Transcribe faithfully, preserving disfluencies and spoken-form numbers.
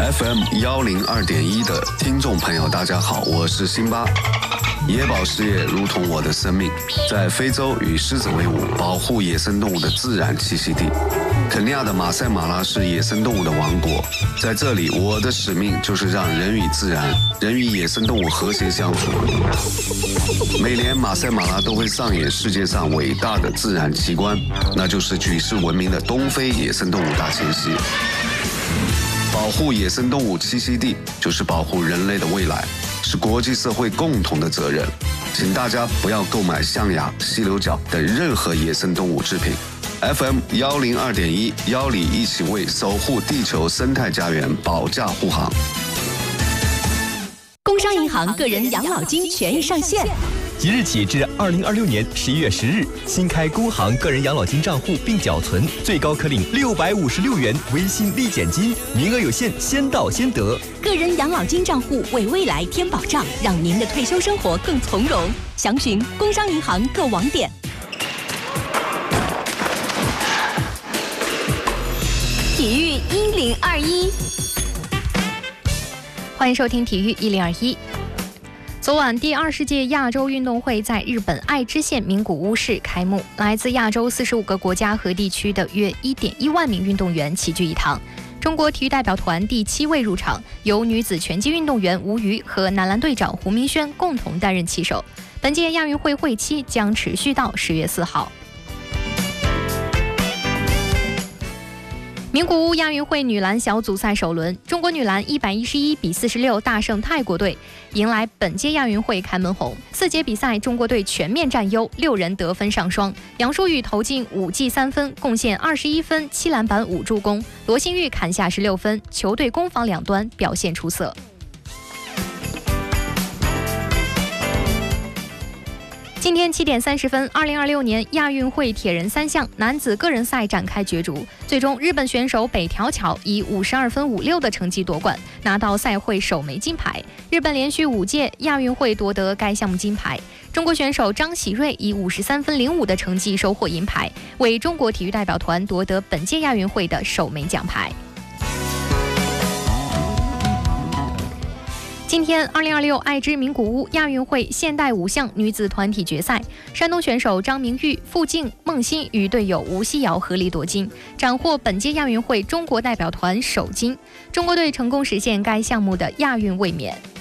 F M 幺零二点一的听众朋友，大家好，我是辛巴。野保事业如同我的生命，在非洲与狮子为伍，保护野生动物的自然栖息地。肯尼亚的马赛马拉是野生动物的王国，在这里，我的使命就是让人与自然、人与野生动物和谐相处。每年马赛马拉都会上演世界上伟大的自然奇观，那就是举世闻名的东非野生动物大迁徙。保护野生动物栖息地，就是保护人类的未来，是国际社会共同的责任。请大家不要购买象牙、犀牛角等任何野生动物制品。F M 幺零二点一，邀你一起为守护地球生态家园保驾护航。 工商银行个人养老金权益上线。 即日起至二零二六年十一月十日，新开工行个人养老金账户并缴存，最高可领六百五十六元微信立减金，名额有限，先到先得。 个人养老金账户为未来添保障，让您的退休生活更从容。详询工商银行各网点。体育一零二一， 欢迎收听体育一零二一。昨晚，第二十届亚洲运动会在日本爱知县名古屋市开幕，来自亚洲四十五个国家和地区的约 一点一万名运动员齐聚一堂。中国体育代表团第七位入场，由女子拳击运动员吴瑜和男篮队长胡明轩共同担任旗手。本届亚运会会期将持续到十月四号。名古屋亚运会女篮小组赛首轮，中国女篮一百一十一比四十六大胜泰国队，迎来本届亚运会开门红。四节比赛，中国队全面占优，六人得分上双。杨舒雨投进五记三分，贡献二十一分、七篮板、五助攻；罗新玉砍下十六分，球队攻防两端表现出色。今天七点三十分，二零二六年亚运会铁人三项男子个人赛展开角逐，最终日本选手北条巧以五十二分五六的成绩夺冠，拿到赛会首枚金牌。日本连续五届亚运会夺得该项目金牌。中国选手张喜睿以五十三分零五的成绩收获银牌，为中国体育代表团夺得本届亚运会的首枚奖牌。今天，二零二六爱知名古屋亚运会现代五项女子团体决赛，山东选手张明玉、傅静、孟欣与队友吴希瑶合力夺金，斩获本届亚运会中国代表团首金。中国队成功实现该项目的亚运卫冕。